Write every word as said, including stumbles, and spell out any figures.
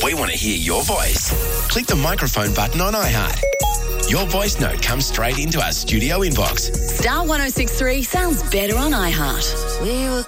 We want to hear your voice. Click the microphone button on iHeart. Your voice note comes straight into our studio inbox. Star one oh six three sounds better on iHeart. We were